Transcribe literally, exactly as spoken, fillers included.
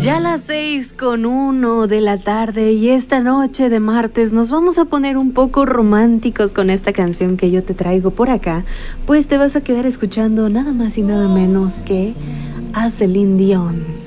Ya las seis con uno de la tarde y esta noche de martes nos vamos a poner un poco románticos con esta canción que yo te traigo por acá, pues te vas a quedar escuchando nada más y nada menos que a Celine Dion.